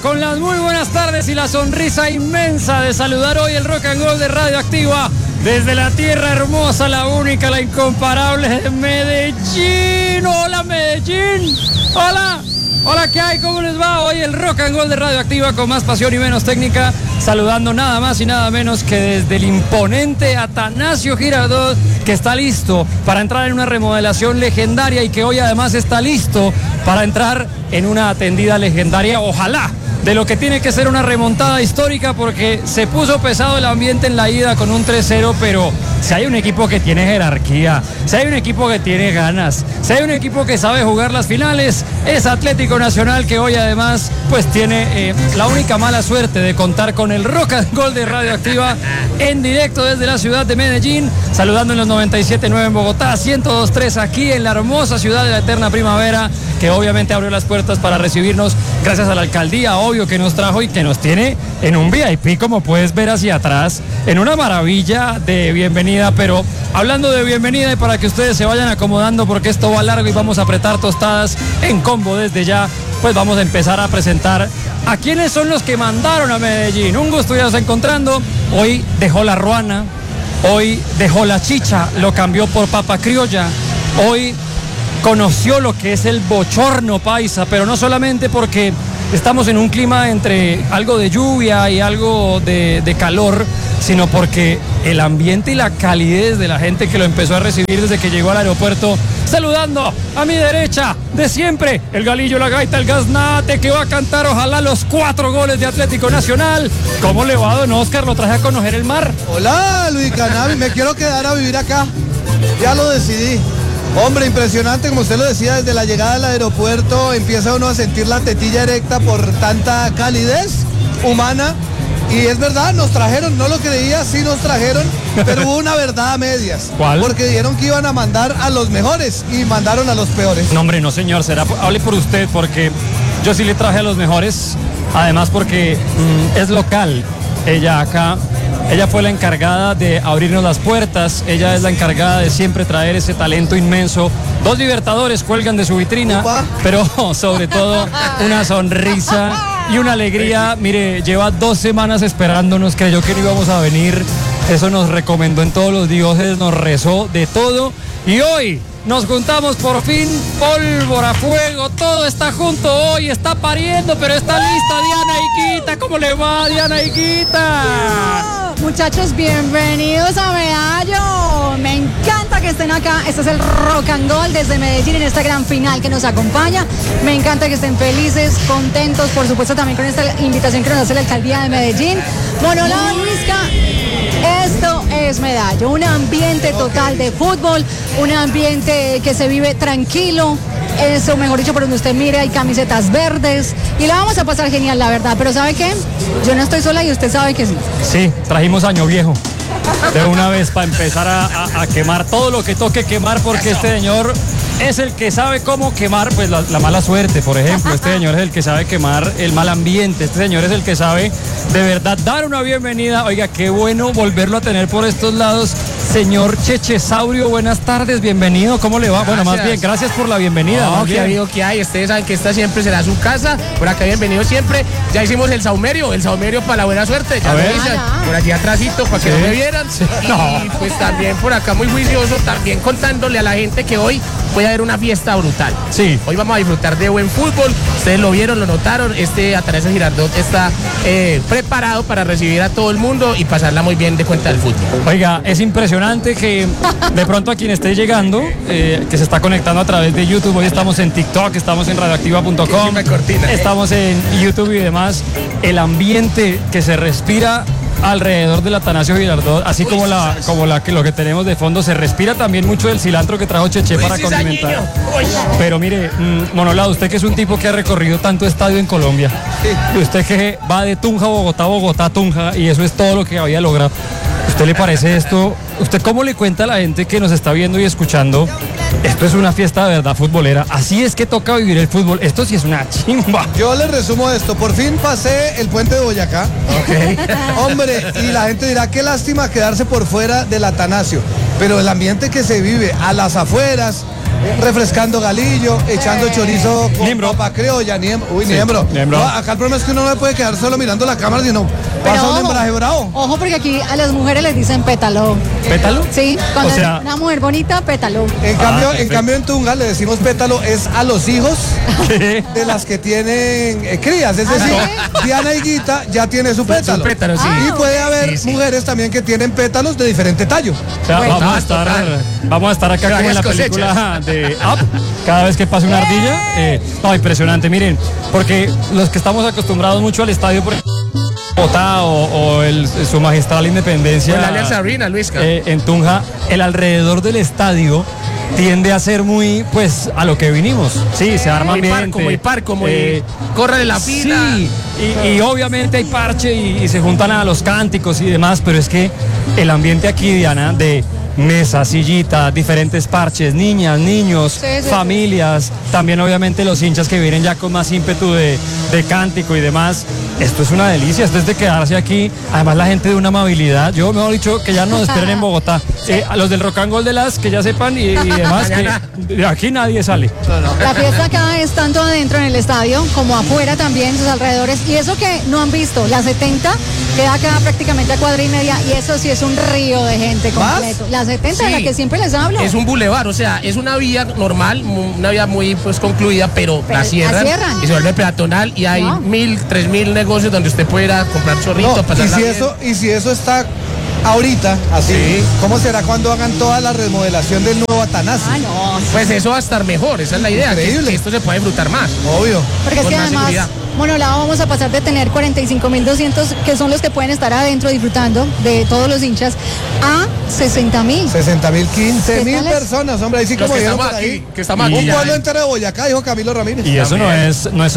con las muy buenas tardes y la sonrisa inmensa de saludar hoy el Rock and Roll de Radioactiva desde la tierra hermosa, la única, la incomparable de Medellín. Hola Medellín, hola, ¿qué hay? ¿Cómo les va? Hoy el Rock and Roll de Radioactiva con más pasión y menos técnica, saludando nada más y nada menos que desde el imponente Atanasio Girardot, que está listo para entrar en una remodelación legendaria y que hoy además está listo para entrar en una atendida legendaria, ojalá, de lo que tiene que ser una remontada histórica, porque se puso pesado el ambiente en la ida con un 3-0, pero si hay un equipo que tiene jerarquía, si hay un equipo que tiene ganas, si hay un equipo que sabe jugar las finales, es Atlético Nacional, que hoy además pues tiene la única mala suerte de contar con el Rock and Roll de Radioactiva en directo desde la ciudad de Medellín, saludando en los 97.9 en Bogotá, 102.3 aquí en la hermosa ciudad de la eterna primavera, que obviamente abrió las puertas para recibirnos gracias a la alcaldía, obvio, que nos trajo y que nos tiene en un VIP, como puedes ver hacia atrás, en una maravilla de bienvenida. Pero hablando de bienvenida, y para que ustedes se vayan acomodando porque esto va largo y vamos a apretar tostadas en combo desde ya, pues vamos a empezar a presentar a quienes son los que mandaron a Medellín. Un gusto irnos encontrando. Hoy dejó la ruana, hoy dejó la chicha, lo cambió por papa criolla, hoy conoció lo que es el bochorno paisa, pero no solamente porque estamos en un clima entre algo de lluvia y algo de calor, sino porque el ambiente y la calidez de la gente que lo empezó a recibir desde que llegó al aeropuerto. Saludando a mi derecha, de siempre, el galillo, la gaita, el gaznate, que va a cantar ojalá los 4 goles de Atlético Nacional. ¿Cómo le va, don Oscar? Lo traje a conocer el mar. Hola, Luis Canavi, me quiero quedar a vivir acá, ya lo decidí. Hombre, impresionante, como usted lo decía, desde la llegada al aeropuerto empieza uno a sentir la tetilla erecta por tanta calidez humana. Y es verdad, nos trajeron, no lo creía, sí nos trajeron, pero hubo una verdad a medias. ¿Cuál? Porque dijeron que iban a mandar a los mejores y mandaron a los peores. No, hombre, no señor, hable por usted, porque yo sí le traje a los mejores, además porque es local, ella acá. Ella fue la encargada de abrirnos las puertas, ella es la encargada de siempre traer ese talento inmenso. 2 Libertadores cuelgan de su vitrina, pero sobre todo una sonrisa y una alegría. Mire, lleva 2 semanas esperándonos, creyó que no íbamos a venir, eso nos recomendó en todos los dioses, nos rezó de todo, y hoy nos juntamos por fin, pólvora, fuego, todo está junto hoy, está pariendo, pero está lista Diana Higuita. ¿Cómo le va, Diana Higuita? Muchachos, bienvenidos a Medallo. Me encanta que estén acá. Este es el Rock and Roll desde Medellín en esta gran final que nos acompaña. Me encanta que estén felices, contentos, por supuesto también con esta invitación que nos hace la alcaldía de Medellín. Monolado, Luisca. Esto es Medallo, un ambiente total de fútbol, un ambiente que se vive tranquilo. Eso, mejor dicho, por donde usted mire hay camisetas verdes y la vamos a pasar genial, la verdad. Pero ¿sabe qué? Yo no estoy sola y usted sabe que sí. Sí, trajimos año viejo de una vez para empezar a quemar todo lo que toque quemar, porque este señor es el que sabe cómo quemar pues la mala suerte, por ejemplo. Este señor es el que sabe quemar el mal ambiente, este señor es el que sabe de verdad dar una bienvenida. Oiga, qué bueno volverlo a tener por estos lados. Señor Chechesaurio, buenas tardes, bienvenido, ¿cómo le va? Gracias. Bueno, más bien, gracias por la bienvenida. No, qué amigo que hay, ustedes saben que esta siempre será su casa, por acá bienvenido siempre. Ya hicimos el saumerio para la buena suerte, ya lo hice, por aquí atrásito para que no me vieran. Sí. Y pues también por acá muy juicioso, también contándole a la gente que hoy puede haber una fiesta brutal. Sí. Hoy vamos a disfrutar de buen fútbol, ustedes lo vieron, lo notaron, Atanasio Girardot está preparado para recibir a todo el mundo y pasarla muy bien de cuenta del fútbol. Oiga, es impresionante que de pronto a quien esté llegando, que se está conectando a través de YouTube, hoy estamos en TikTok, estamos en radioactiva.com, estamos en YouTube y demás, el ambiente que se respira alrededor del Atanasio Girardot, así como lo que tenemos de fondo, se respira también mucho del cilantro que trajo Cheche para condimentar. Pero mire, Monolado, usted que es un tipo que ha recorrido tanto estadio en Colombia, usted que va de Tunja a Bogotá, Bogotá a Tunja, y eso es todo lo que había logrado. ¿Usted le parece esto? ¿Usted cómo le cuenta a la gente que nos está viendo y escuchando? Esto es una fiesta de verdad futbolera. Así es que toca vivir el fútbol. Esto sí es una chimba. Yo les resumo esto. Por fin pasé el puente de Boyacá. Okay. Hombre, y la gente dirá, qué lástima quedarse por fuera del Atanasio. Pero el ambiente que se vive a las afueras, refrescando galillo, echando chorizo con papa criolla, niembro. No, acá el problema es que uno no puede quedar solo mirando la cámara, sino pasa un embrague bravo. Ojo, porque aquí a las mujeres les dicen pétalo. ¿Pétalo? Sí, cuando es una mujer bonita, pétalo. En cambio en Tunja le decimos pétalo es a los hijos de las que tienen crías, es decir, Diana Higuita ya tiene su pétalo. Su pétalo, sí. Y puede haber mujeres también que tienen pétalos de diferente tallo. O sea, vamos a estar acá como en la película de Up, cada vez que pase una ardilla. No, impresionante, miren, porque los que estamos acostumbrados mucho al estadio, por ejemplo, Bogotá o su magistral Independencia, la Alianza Arena, Luisca, en Tunja, el alrededor del estadio tiende a ser muy, pues, a lo que vinimos. Sí, se arma ambiente. Muy parco, corre de la fila. Sí, y obviamente hay parche y se juntan a los cánticos y demás, pero es que el ambiente aquí, Diana, de mesas, sillitas, diferentes parches, niñas, niños, familias, también obviamente los hinchas que vienen ya con más ímpetu de cántico y demás. Esto es una delicia, esto es de quedarse aquí. Además la gente de una amabilidad. Yo me he dicho que ya nos esperen en Bogotá. A los del Rock and Roll de las que ya sepan y demás, que de aquí nadie sale. La fiesta acá es tanto adentro en el estadio como afuera también, sus alrededores. Y eso que no han visto, la 70 queda acá prácticamente a cuadra y media y eso sí es un río de gente completo. La 70 de la que siempre les hablo. Es un bulevar, o sea, es una vía normal, una vía muy pues concluida, pero la cierran y se vuelve peatonal y hay 1.000, 3.000 negocios donde usted puede ir a comprar chorrito, y si eso está ahorita, así, ¿cómo será cuando hagan toda la remodelación del nuevo Atanasio? Pues eso va a estar mejor, esa es la idea, que esto se puede disfrutar más. Obvio. Porque es que además, Monolao vamos a pasar de tener 45.200, que son los que pueden estar adentro disfrutando de todos los hinchas, a 60.000. 60.000, 15.000 personas, hombre, ahí sí como dijeron por ahí. Que estamos aquí. Un pueblo entero de Boyacá, dijo Camilo Ramírez. Y eso no es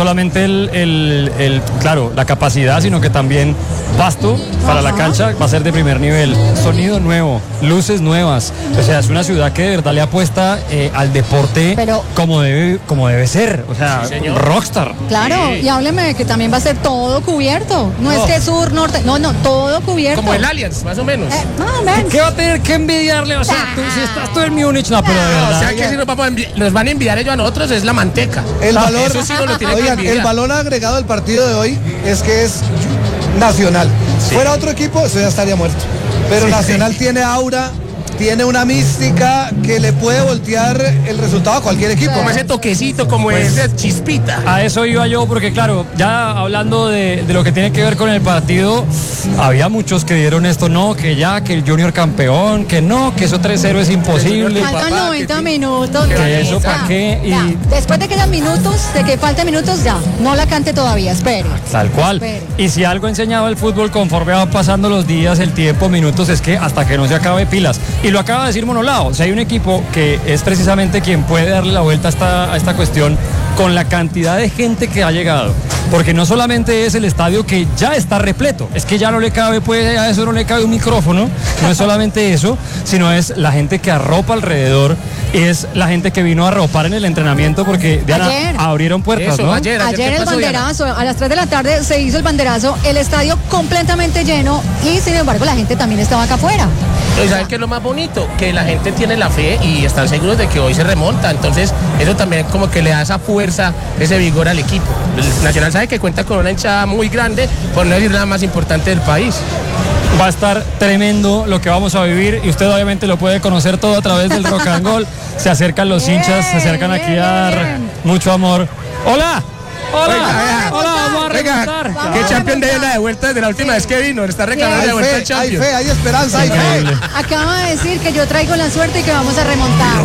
solamente claro, la capacidad, sino que también pasto para la cancha va a ser de primer nivel, sonido nuevo, luces nuevas. O sea, es una ciudad que de verdad le apuesta al deporte como debe ser. O sea, rockstar. Claro, y hábleme de que también va a ser todo cubierto. No es que sur, norte, no, todo cubierto. Como el Allianz, más o menos. ¿Qué va a tener que envidiarle? O sea, tú si estás tú en Múnich, no, pero de verdad. O sea, que si nos van a envidiar ellos a nosotros es la manteca. El valor, eso sí lo tiene que envidiar. El valor agregado del partido de hoy es que es nacional. Fuera otro equipo, eso ya estaría muerto. Pero Nacional tiene aura, tiene una mística que le puede voltear el resultado a cualquier equipo. Como ese toquecito, como esa chispita. A eso iba yo, porque claro, ya hablando de lo que tiene que ver con el partido, había muchos que dieron esto, que el Junior campeón, que eso 3-0 es imposible. Faltan 90 minutos. Que eso para qué. Después de que hayan minutos, de que falten minutos, ya, no la cante todavía, espere. Tal cual. Y si algo ha enseñado el fútbol conforme va pasando los días, el tiempo, minutos, es que hasta que no se acabe pilas. Y lo acaba de decir Monolao, o sea, hay un equipo que es precisamente quien puede darle la vuelta a esta cuestión con la cantidad de gente que ha llegado. Porque no solamente es el estadio que ya está repleto, es que ya no le cabe, a eso no le cabe un micrófono, no es solamente eso, sino es la gente que arropa alrededor, es la gente que vino a arropar en el entrenamiento, porque Diana, abrieron puertas, ¿no? Ayer el banderazo, a las 3 de la tarde se hizo el banderazo, el estadio completamente lleno y sin embargo la gente también estaba acá afuera. ¿Y saben qué es lo más bonito? Que la gente tiene la fe y están seguros de que hoy se remonta. Entonces, eso también como que le da esa fuerza, ese vigor al equipo. El Nacional sabe que cuenta con una hinchada muy grande, por no decir nada más importante del país. Va a estar tremendo lo que vamos a vivir y usted obviamente lo puede conocer todo a través del Rock and Roll. Se acercan los hinchas, se acercan aquí a dar mucho amor. ¡Hola! Hola, vamos a remontar. ¿Qué champion de la de vuelta desde la última vez que vino? Le está reclamando de vuelta el champion. Hay fe, hay esperanza, hay fe. Acaba de decir que yo traigo la suerte y que vamos a remontar.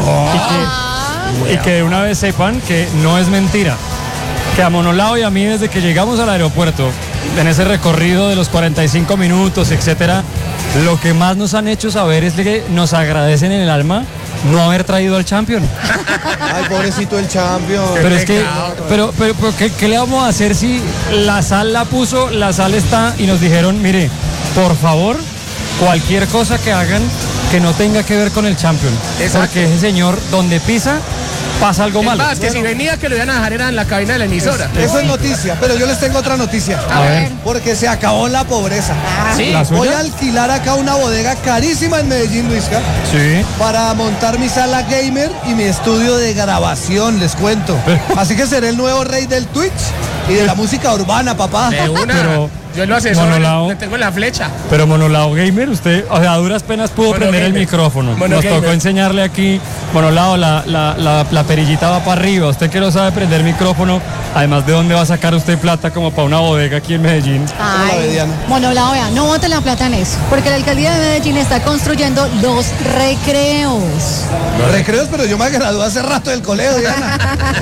Y que de una vez sepan que no es mentira. Que a Monolao y a mí, desde que llegamos al aeropuerto, en ese recorrido de los 45 minutos, etcétera, lo que más nos han hecho saber es que nos agradecen en el alma no haber traído al champion. Ay, pobrecito el champion. Pero es que, pero ¿qué le vamos a hacer si la sal la puso, la sal está y nos dijeron, mire, por favor, cualquier cosa que hagan que no tenga que ver con el champion. Porque ese señor, donde pisa, pasa algo malo. Más, que si venía que lo iban a dejar era en la cabina de la emisora. Eso es noticia, pero yo les tengo otra noticia. A ver. Porque se acabó la pobreza. Sí. ¿La Voy suya? a alquilar acá una bodega carísima en Medellín, Luisca, Sí. para montar mi sala gamer y mi estudio de grabación, les cuento. Así que seré el nuevo rey del Twitch y de la música urbana, papá. De una. Pero, yo lo asesoro, Monolao. le tengo la flecha. Pero Monolao Gamer, usted, o sea, a duras penas pudo prender el Gamer. micrófono. Mono Nos tocó Gamer. enseñarle aquí, Monolao, la perillita va para arriba. Usted que no sabe prender micrófono, además de dónde va a sacar usted plata como para una bodega aquí en Medellín. ¿Cómo la ve, Diana? Monolao, vea, no bote la plata en eso, porque la alcaldía de Medellín está construyendo los recreos. Los recreos, pero yo me gradué hace rato del colegio, Diana.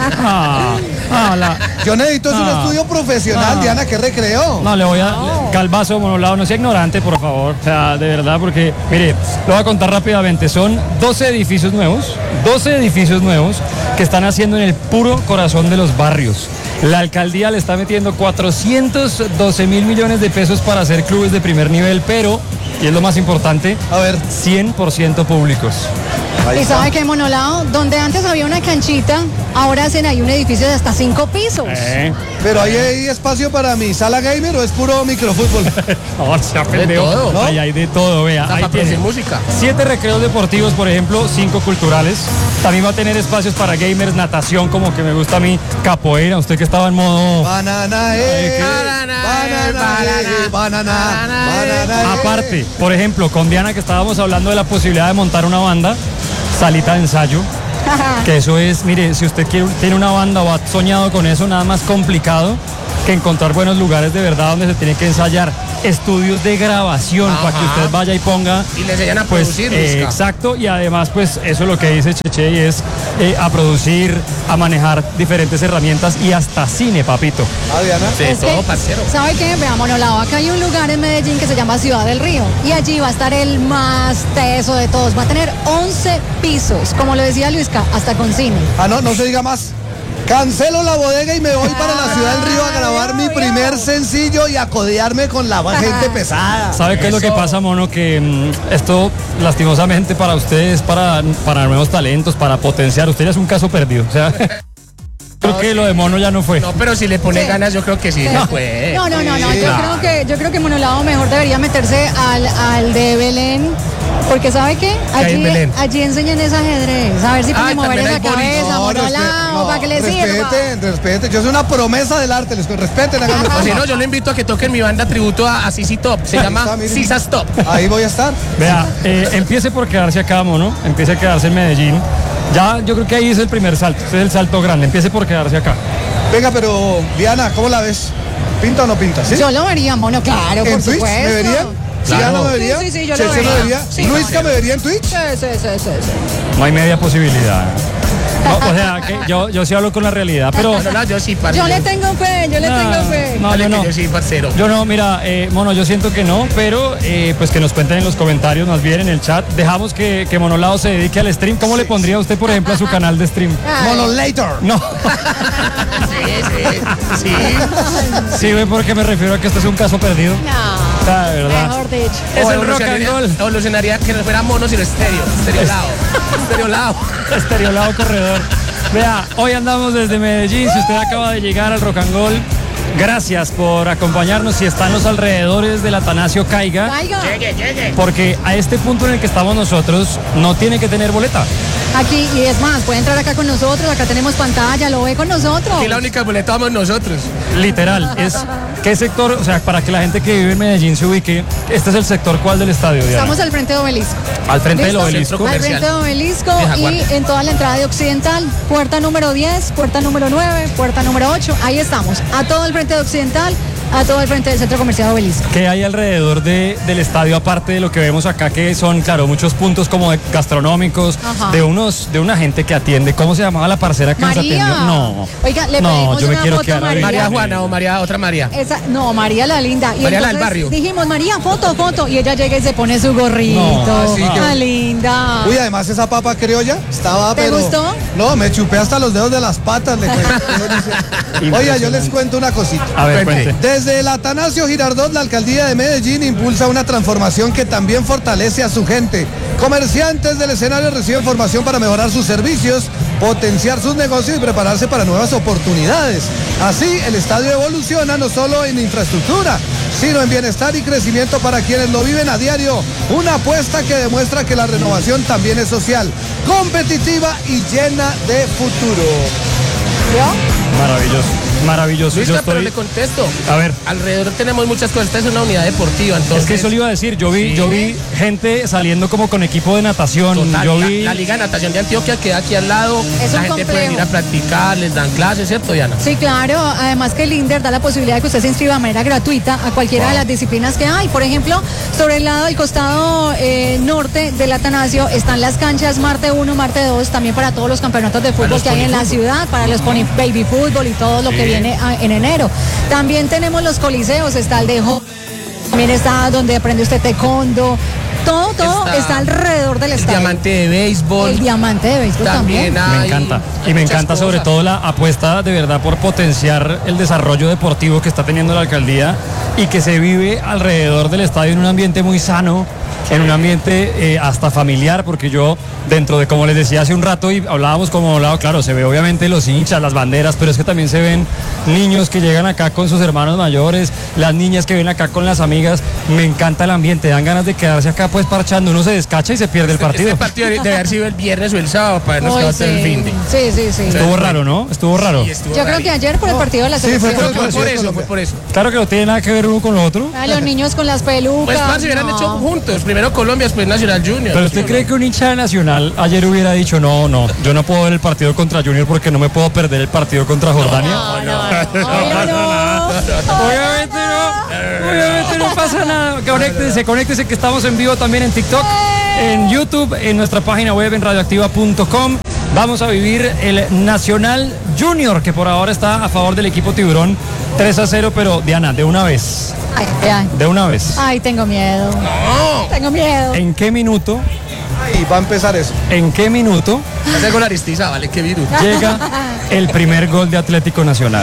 Yo necesito un estudio profesional, Diana, ¿qué recreo? No, le voy a... Calvazo, Monolao, no sea ignorante, por favor. O sea, de verdad, porque, mire, lo voy a contar rápidamente. Son 12 edificios nuevos que están haciendo en el puro corazón de los barrios. La alcaldía le está metiendo 412 mil millones de pesos para hacer clubes de primer nivel, pero, y es lo más importante, A ver, 100% públicos. ahí ¿Y está. sabe qué, Monolao? Donde antes había una canchita, ahora hacen ahí un edificio de hasta 5 pisos. ¿Pero ahí hay espacio para mi sala gamer o es puro microfútbol? No, se aprendió. todo, ¿no? Ahí hay de todo, vea. Hasta Ahí para tiene producir música. 7 recreos deportivos, por ejemplo, 5 culturales. También va a tener espacios para gamers, natación, como que me gusta a mí, capoeira. Usted que estaba en modo... Banana, banana. Aparte, por ejemplo, con Diana que estábamos hablando de la posibilidad de montar una banda, salita de ensayo, que eso es, mire, si usted tiene una banda o ha soñado con eso, nada más complicado que encontrar buenos lugares de verdad donde se tiene que ensayar, estudios de grabación para que usted vaya y ponga, Y le enseñan a pues, producir, Luisca. exacto, y además pues eso es lo que dice Cheche y es a producir, a manejar diferentes herramientas y hasta cine, papito. Ah, Diana. De Es todo, que, parcero. ¿sabe qué? Vea, Monolao, acá hay un lugar en Medellín que se llama Ciudad del Río y allí va a estar el más teso de todos. Va a tener 11 pisos, como lo decía Luisca, hasta con cine. Ah, no se diga más. Cancelo la bodega y me voy para la Ciudad del Río a grabar mi primer sencillo y a codearme con la gente pesada. ¿Sabe qué es lo que pasa, Mono? Que esto, lastimosamente para ustedes, para nuevos talentos, para potenciar, usted ya es un caso perdido. O sea, creo que lo de Mono ya no fue. No, pero si le pone ganas, yo creo que sí, se puede. No. Sí. Yo creo que Monolao mejor debería meterse al de Belén. Porque ¿sabe qué? hay en Belén? Allí enseñan ese ajedrez. A ver si puede Ay, mover también esa hay boli. cabeza, No, Monolao, para que le sirva. Respete. Yo soy una promesa del arte, les respeten, háganme O si caso. no, yo lo invito a que toquen mi banda tributo a Sisi Top. Se llama está, miren. Sisas Top. Ahí voy a estar. Vea, empiece por quedarse acá, Mono. Empiece a quedarse en Medellín. Ya, yo creo que ahí es el primer salto. Ese es el salto grande. Empiece por quedarse acá. Venga, pero Diana, ¿cómo la ves? ¿Pinta o no pinta? ¿Sí? Yo lo vería, Mono, claro, por ¿En Twitch supuesto. me vería? Claro. ¿Diana me vería? Sí, yo lo ¿Cheche me vería. vería? Sí, ¿Luisca me vería en Twitch? Sí. No hay media posibilidad. No, o sea, que yo sí hablo con la realidad, pero... No, yo sí, parcero. Yo le tengo fe, yo le tengo fe. No, Dale yo que no. yo sí, parcero. Yo no, mira, Mono, yo siento que no, pero pues que nos cuenten en los comentarios, más bien en el chat. Dejamos que Monolao se dedique al stream. ¿Cómo le pondría usted, por ejemplo, a su canal de stream? Ay. Monolator. No, Sí. sí, ve porque me refiero a que esto es un caso perdido. No, O sea, de verdad. mejor dicho. Es el rock and roll. Evolucionaría que no fuera mono, sino estéreo. Estereolado. Esteriolado corredor. Vea, hoy andamos desde Medellín. Si usted acaba de llegar al Rock and Roll, gracias por acompañarnos. Si está en los alrededores del Atanasio, caiga. Caiga. Llegue. Porque a este punto en el que estamos nosotros, no tiene que tener boleta. Aquí, y es más, puede entrar acá con nosotros, acá tenemos pantalla, lo ve con nosotros. Y la única boleta vamos nosotros. Literal, es qué sector, o sea, para que la gente que vive en Medellín se ubique, este es el sector ¿cuál del estadio, Diana? Estamos al frente de Obelisco. Al frente del ¿Listo? Obelisco. Centro Al comercial. frente de Obelisco Vieja y guardia. en toda la entrada de Occidental, puerta número 10, puerta número 9, puerta número 8, ahí estamos, a todo el frente de Occidental, a todo el frente del Centro Comercial Obelisco. ¿Qué hay alrededor del estadio aparte de lo que vemos acá, que son, claro, muchos puntos como gastronómicos, Ajá. de una gente que atiende? ¿Cómo se llamaba la parcera que nos María. atendió? No. Oiga, le No, pedimos yo me una quiero foto quedar a ahí. María Juana o María, otra María. No, María la linda. Y María la del entonces barrio. dijimos, María, foto. Y ella llega y se pone su gorrito. No, sí, qué- ¡Ah, linda! Uy, además esa papa criolla estaba, ¿Te pero... gustó? No, me chupé hasta los dedos de las patas. Oiga, yo les cuento una cosita. A ver, Cuente. cuente. Desde el Atanasio Girardot, la alcaldía de Medellín impulsa una transformación que también fortalece a su gente. Comerciantes del escenario reciben formación para mejorar sus servicios potenciar sus negocios y prepararse para nuevas oportunidades. Así, el estadio evoluciona no solo en infraestructura, sino en bienestar y crecimiento para quienes lo viven a diario. Una apuesta que demuestra que la renovación también es social, competitiva y llena de futuro. Maravilloso, maravilloso. Luis, pero le contesto. A ver. Alrededor tenemos muchas cosas. Esta es una unidad deportiva, entonces. Es que eso le iba a decir. Yo vi gente saliendo como con equipo de natación. Total, yo vi la Liga de Natación de Antioquia queda aquí al lado. Es la un gente complejo. puede ir a practicar, les dan clases, ¿cierto, Diana? Sí, claro. Además que el INDER da la posibilidad de que usted se inscriba de manera gratuita a cualquiera de las disciplinas que hay. Por ejemplo, sobre el lado del costado norte del Atanasio están las canchas Marte 1, Marte 2, también para todos los campeonatos de fútbol que hay en la ciudad, para los pony baby fútbol y todo lo que viene en enero. También tenemos los coliseos, está el de también está donde aprende usted taekwondo. Todo está alrededor del estadio. El diamante de béisbol. El diamante de béisbol también. Me encanta. Y me encanta sobre todo la apuesta de verdad por potenciar el desarrollo deportivo que está teniendo la alcaldía y que se vive alrededor del estadio en un ambiente muy sano, en un ambiente hasta familiar, porque yo, dentro de, como les decía hace un rato, y hablábamos como hablado, claro, se ve obviamente los hinchas, las banderas, pero es que también se ven niños que llegan acá con sus hermanos mayores, las niñas que ven acá con las amigas. Me encanta el ambiente, dan ganas de quedarse acá pues parchando, uno se descacha y se pierde el partido. Este partido debe haber sido el viernes o el sábado para habernos quedado hasta el fin de. Sí. Estuvo raro, ¿no? Estuvo raro. Sí, estuvo Yo creo que ayer por el partido de la selección. fue por eso. Claro que no tiene nada que ver uno con lo otro. Los niños con las pelucas. Pues más se hubieran hecho juntos, primero Colombia, después Nacional Junior. Pero usted cree que un hincha de Nacional ayer hubiera dicho, no, yo no puedo ver el partido contra Junior porque no me puedo perder el partido contra Jordania. Obviamente no pasa nada. Conéctese que estamos en vivo también en TikTok, en YouTube, en nuestra página web en radioactiva.com. Vamos a vivir el Nacional Junior, que por ahora está a favor del equipo Tiburón 3-0, pero Diana, de una vez. De una vez. Ay, tengo miedo. Tengo miedo. ¿En qué minuto? Y va a empezar eso. ¿En qué minuto Hace con Aristiza, vale, qué virus. llega el primer gol de Atlético Nacional?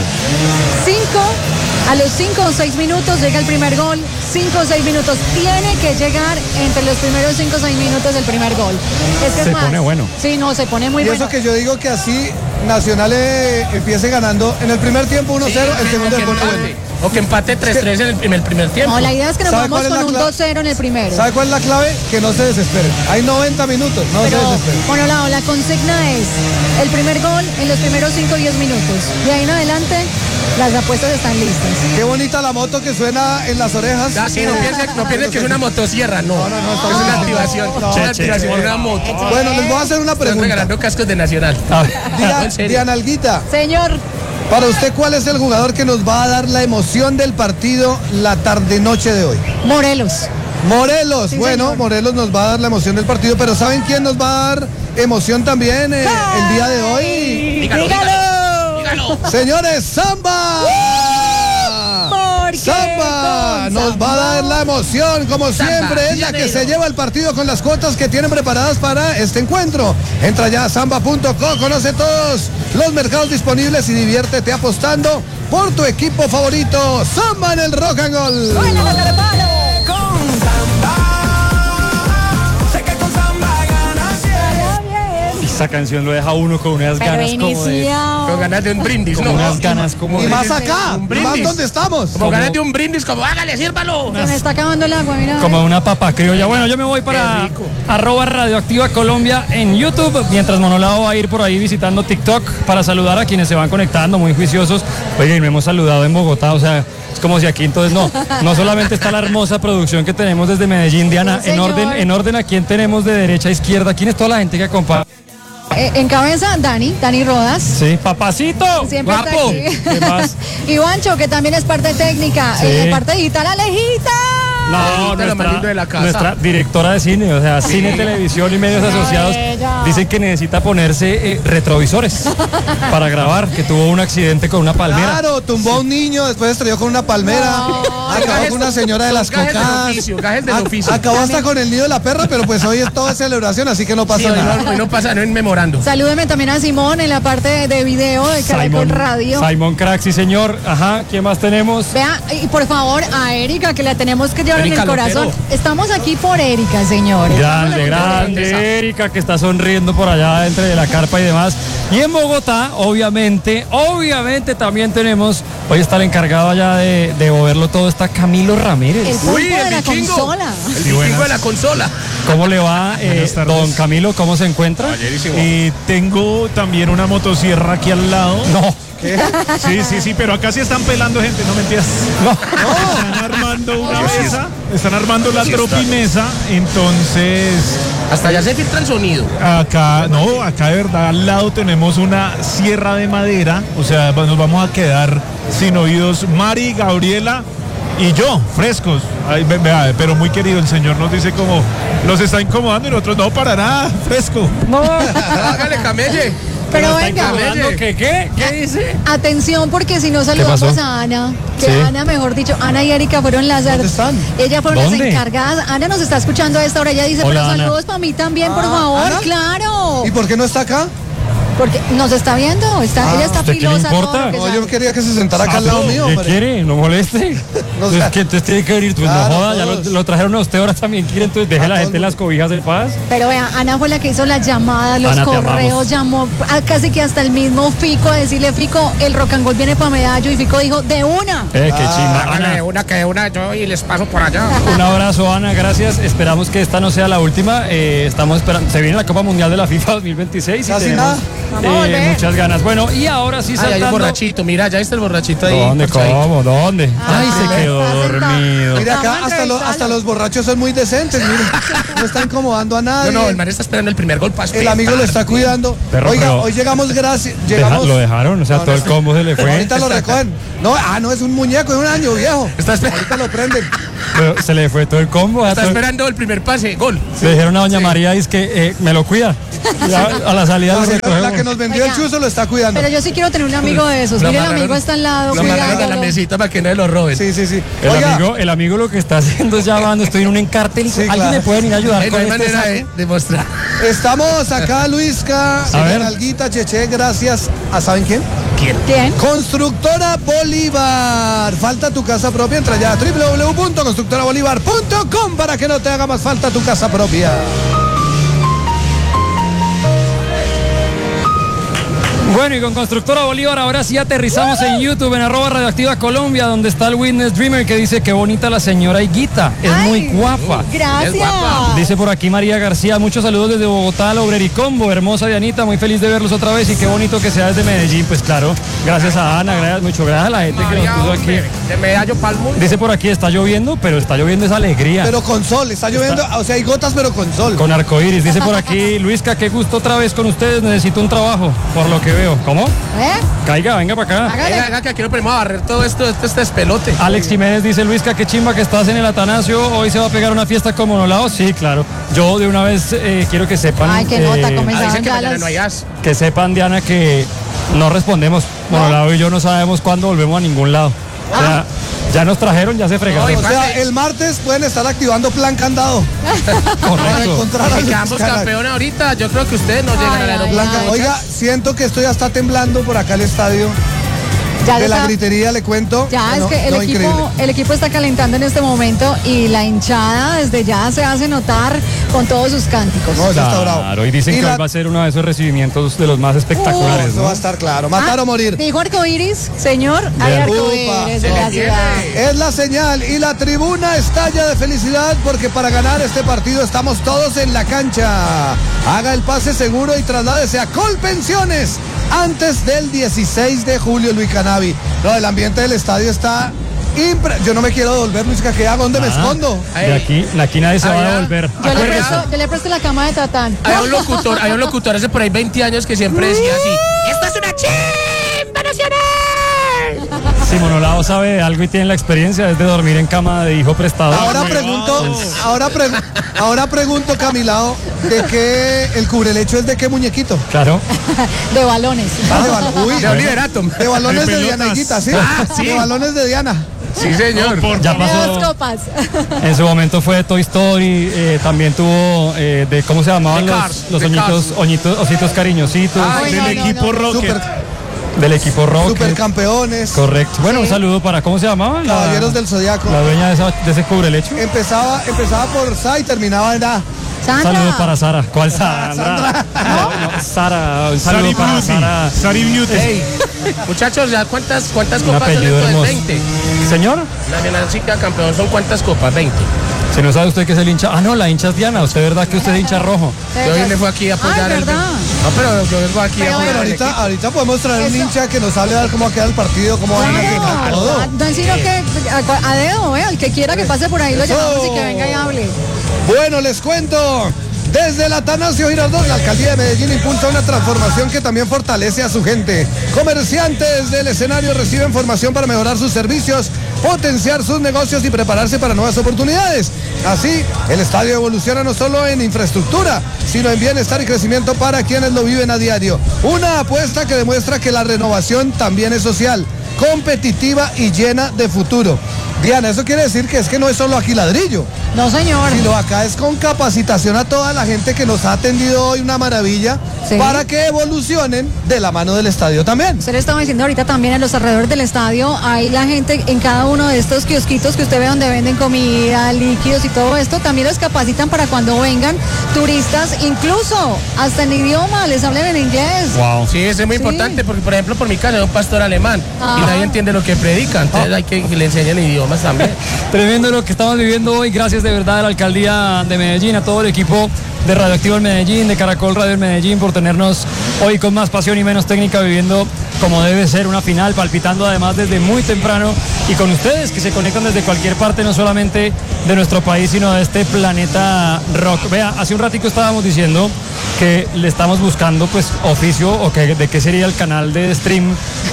A los 5 o 6 minutos llega el primer gol. 5 o 6 minutos. Tiene que llegar entre los primeros 5 o 6 minutos el primer gol. Es que Se es más. pone bueno. Sí, no, se pone muy Y bueno. eso que yo digo que así Nacional empiece ganando en el primer tiempo 1-0, el segundo el gol bueno. O que empate 3-3 en el primer tiempo. No, la idea es que nos ¿Sabe vamos cuál es con la un 2-0 en el primero. ¿Sabe cuál es la clave? Que no se desesperen. Hay 90 minutos, no Pero, se desesperen. bueno, la consigna es el primer gol en los primeros 5 o 10 minutos. De ahí en adelante, las apuestas están listas. Qué bonita la moto que suena en las orejas. Sí, no piense que es una motosierra, no. Es una activación. Es una activación, una moto. Bueno, les voy a hacer una Están pregunta. regalando cascos de Nacional. En serio. Diana Alguita, Señor, para usted, ¿cuál es el jugador que nos va a dar la emoción del partido la tarde-noche de hoy? Morelos. Morelos, Sí, bueno, señor. Morelos nos va a dar la emoción del partido, pero ¿saben quién nos va a dar emoción también el día de hoy? Dígalo. Señores, Samba. Porque Samba con nos va a dar la emoción, como siempre, es la que se lleva el partido con las cuotas que tienen preparadas para este encuentro. Entra ya a samba.com, conoce todos los mercados disponibles y diviértete apostando por tu equipo favorito. Samba en el Rock and Roll. Esa canción lo deja uno con unas Pero ganas como de... inició. Con ganas de un brindis, Como ¿no? unas ganas como Y de... más acá, Un y brindis. más donde estamos. Como ganas de un brindis, como hágale, sírvalo. Se me está acabando el agua, mira. Como una papa criolla. Bueno, yo me voy para Qué rico. @Radioactiva Colombia en YouTube, mientras Monolao va a ir por ahí visitando TikTok para saludar a quienes se van conectando, muy juiciosos. Oye, me hemos saludado en Bogotá, o sea, es como si aquí entonces no solamente está la hermosa producción que tenemos desde Medellín, Diana, Sí, en señor. orden a quién tenemos de derecha a izquierda, quién es toda la gente que acompaña. En cabeza, Dani Rodas. Sí, papacito, Siempre guapo. está aquí. ¿Qué más? Y Juancho, que también es parte técnica. Sí. Parte digital, Alejita. No, Lo más lindo de la casa. nuestra directora de cine, o sea, cine, televisión y medios asociados, ella. dicen que necesita ponerse retrovisores para grabar, que tuvo un accidente con una palmera. Claro, tumbó a un niño, después estrelló con una palmera, acabó con una señora de las Gajes del cocadas, oficio, gajes del oficio. acabó hasta con el nido de la perra, pero pues hoy es toda celebración, así que no pasa Sí, hoy nada. no pasa, no en memorando. Salúdeme también a Simón en la parte de video de Caracol Radio. Simon Crack, sí señor. Ajá, ¿quién más tenemos? Vea, y por favor a Erika, que la tenemos que llevar flor en el corazón. Estamos aquí por Erika, señores. Grande Erika, que está sonriendo por allá entre la carpa y demás. Y en Bogotá, obviamente también tenemos, hoy está el encargado allá de moverlo todo, está Camilo Ramírez. El pulpo de la consola. El vikingo de la consola. ¿Cómo le va, don Camilo? ¿Cómo se encuentra? Tengo también una motosierra aquí al lado. No. ¿Qué? Sí, pero acá sí están pelando gente, no mentiras. No. Están armando una mesa, están armando la tropimesa, entonces... Hasta allá se filtra el sonido. Acá de verdad al lado tenemos una sierra de madera, o sea, nos vamos a quedar sin oídos Mari, Gabriela y yo, frescos. Ay, vea, pero muy querido, el señor nos dice como los está incomodando y nosotros no, para nada, fresco. No. Hágale, camelle. Pero venga. ¿Qué dice? Atención, porque si no saludamos a Ana, que Ana, mejor dicho, Ana y Erika fueron las... ¿Dónde están? Ellas fueron las encargadas. Ana nos está escuchando a esta hora, ella dice, hola, pero Ana. saludos para mí también, por favor. ¿Ana? Claro. ¿Y por qué no está acá? Porque nos está viendo, ella está ¿usted qué le filosa. importa? todo lo que No, sabe. yo quería que se sentara acá al lado mío, ¿Qué hombre. quiere? No moleste. No, o sea, Es que entonces tiene que venir, pues claro, no joda, ya todos. lo trajeron a usted, ahora también quiere, entonces deje a la todos. gente en las cobijas en paz. Pero vea, Ana fue la que hizo las llamadas, los Ana, te amamos. correos, llamó casi que hasta el mismo Fico a decirle, Fico, el Rock and Roll viene para Medallo, y Fico dijo, de una. Qué chimba. Hágale Ana, que de una yo y les paso por allá. un abrazo, Ana, gracias. Esperamos que esta no sea la última. Estamos esperando, se viene la Copa Mundial de la FIFA 2026 y Casi tenemos nada. Vamos a volver. muchas ganas. Bueno, y ahora sí Ay, hay un saltando. borrachito, mira, ya está el borrachito ahí. ¿Dónde? parchadito. ¿Cómo? ¿Dónde? Ay, se está quedó sentado. dormido. Mira acá, Vamos a entrevistarlo. hasta los borrachos son muy decentes, miren. No está incomodando a nadie. No, el man está esperando el primer gol para El amigo lo está cuidando. Perro, Oiga, pero- hoy llegamos gracias. Llegamos. Lo dejaron, o sea, todo el combo se le fue. Ahorita lo recogen. No, es un muñeco de un año, viejo. Ahorita lo prenden. Pero se le fue todo el combo. Está esperando el primer pase, gol. Le dijeron a doña María, es que me lo cuida. Ya, a la salida lo La que recogemos. nos vendió Oiga. el chuzo lo está cuidando. Pero yo sí quiero tener un amigo de esos. Lo Mire, el amarraron- amigo está al lado, Lo amarraron a la cuidándolo. mesita para que no se lo roben. Sí. El amigo lo que está haciendo es llamando, estoy en un encartel y Sí, ¿alguien claro. me puede venir a ayudar No con hay este manera saco? de mostrar. Estamos acá, Luisca, A ver. en Alguita, Cheche, gracias a ¿saben quién? ¿Quién? Constructora Bolívar. Falta tu casa propia, entra ya a www.constructorabolívar.com para que no te haga más falta tu casa propia. Bueno, y con Constructora Bolívar ahora sí aterrizamos en YouTube, en @Radioactiva Colombia, donde está el Witness Dreamer que dice que bonita la señora Higuita, es Ay, muy guapa. Gracias. Es guapa. Dice por aquí María García, muchos saludos desde Bogotá, al Obrericombo, hermosa Dianita, muy feliz de verlos otra vez y qué bonito que sea desde Medellín, pues claro, gracias a Ana, gracias a la gente que nos puso aquí. De Medallo Palmo. Dice por aquí, está lloviendo, pero está lloviendo es alegría. Pero con sol, está lloviendo, o sea, hay gotas, pero con sol. Con arcoíris, dice por aquí Luisca, qué gusto otra vez con ustedes, necesito un trabajo, por lo que veo. ¿Cómo? Caiga, venga para acá. Hágale. Venga, que aquí lo ponemos a barrer todo esto, este despelote. Alex Jiménez dice, Luisca, qué chimba que estás en el Atanasio, hoy se va a pegar una fiesta con Monolao. Sí, claro. Yo de una vez quiero que sepan, Ay, qué nota, Ah, comenzaron dicen que ya mañana las... no hay as. que sepan, Diana, que no respondemos. Monolao y yo no sabemos cuándo volvemos a ningún lado. O sea, ya nos trajeron, ya se fregaron. Ay, O sea, el martes pueden estar activando plan candado para Correcto. encontrar a Si Luis quedamos Canal. campeón ahorita, yo creo que ustedes no llegan Ay, al ay, aeropuerto. ay. Oiga, siento que estoy hasta temblando por acá el estadio. Ya De la está- gritería le cuento. Ya, No, es que no, increíble. el equipo está calentando en este momento y la hinchada desde ya se hace notar con todos sus cánticos. No, eso está bravo. Claro, y dicen que la- hoy va a ser uno de esos recibimientos de los más espectaculares, Eso ¿no? va a estar claro. Matar o morir. Dijo arcoíris, señor. Hay Bien. arcoíris Upa. en la ciudad. Es la señal y la tribuna estalla de felicidad porque para ganar este partido estamos todos en la cancha. Haga el pase seguro y trasládese a Colpensiones antes del 16 de julio, Luis Canavi. No, el ambiente del estadio está yo no me quiero devolver, Luis, ¿qué hago? ¿Dónde me escondo? De aquí nadie se va a Allá. devolver. Yo le presto la cama de Tatán. Hay un locutor hace por ahí 20 años que siempre decía así: ¡esto es una chimba nacional! Si Monolao sabe de algo y tiene la experiencia es de dormir en cama de hijo prestado. Ahora pregunto, Camilao, ¿de qué el cubrelecho es de qué muñequito? Claro. De balones. Uy, De Oliverato. de balones De de pelotas. Diana Higuita, ¿sí? Ah, sí. De balones de Diana. Sí, señor. Ya Tiene dos pasó. copas. En su momento fue de Toy Story, también tuvo de ¿cómo se llamaban The los Cars, The Cars. ositos cariñositos? Ay, Del no, equipo no. Rocket. Super. del equipo rock. Supercampeones. Correcto. Bueno, un saludo para, ¿cómo se llamaba? Caballeros del Zodiaco. La dueña de ese cubrelecho. Empezaba por Sa y terminaba en A. Sandra. Saludos para Sara. ¿Cuál Sandra? No, Sara. Un saludo para Sara. Sari Beauty. Hey, muchachos, ¿ya cuántas copas son apellido esto? hermoso. 20. Señor, La Menancica campeón son cuántas copas, 20. si no sabe usted que es el hincha. Ah, no, la hincha es Diana. Usted verdad que usted es hincha rojo. Yo hoy me fui aquí a apoyar Ay, el. ¿verdad? No, pero yo vengo aquí a apoyar el equipo. Ahorita podemos traer un hincha que nos hable a ver cómo queda el partido, cómo van a ganar todo. No es sino que a dedo, el que quiera que pase por ahí lo llamamos y que venga y hable. Bueno, les cuento. Desde el Atanasio Girardot, la alcaldía de Medellín impulsa una transformación que también fortalece a su gente. Comerciantes del escenario reciben formación para mejorar sus servicios, potenciar sus negocios y prepararse para nuevas oportunidades. Así, el estadio evoluciona no solo en infraestructura, sino en bienestar y crecimiento para quienes lo viven a diario. Una apuesta que demuestra que la renovación también es social, competitiva y llena de futuro. Diana, eso quiere decir que es que no es solo aquí ladrillo. No, señor. Sino acá es con capacitación a toda la gente que nos ha atendido hoy, una maravilla, Sí. para que evolucionen de la mano del estadio también. Usted le estaba diciendo ahorita también en los alrededores del estadio, hay la gente en cada uno de estos kiosquitos que usted ve donde venden comida, líquidos y todo esto, también los capacitan para cuando vengan turistas, incluso hasta en idioma, les hablen en inglés. Wow. Sí, eso es muy importante porque, por ejemplo, por mi casa hay un pastor alemán y nadie entiende lo que predica, entonces hay que le enseñen idiomas también. Tremendo lo que estamos viviendo hoy. Gracias de verdad a la alcaldía de Medellín, a todo el equipo de Radioactivo en Medellín, de Caracol Radio en Medellín, por tenernos hoy con más pasión y menos técnica, viviendo como debe ser una final, palpitando además desde muy temprano, y con ustedes que se conectan desde cualquier parte, no solamente de nuestro país, sino de este planeta rock. Vea, hace un ratico estábamos diciendo que le estamos buscando pues oficio o que de qué sería el canal de stream